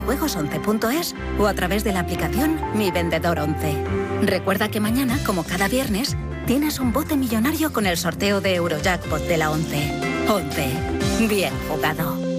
juegos11.es o a través de la aplicación Mi Vendedor 11. Recuerda que mañana, como cada viernes, tienes un bote millonario con el sorteo de Eurojackpot de la 11. 11. Bien jugado.